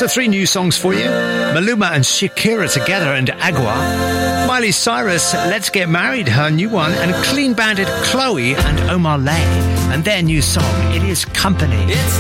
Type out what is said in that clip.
So 3 new songs for you. Maluma and Shakira together and Agua. Miley Cyrus, Let's Get Married, her new one. And Clean Bandit, Chloe and Omar Lay. And their new song, it is Company. It's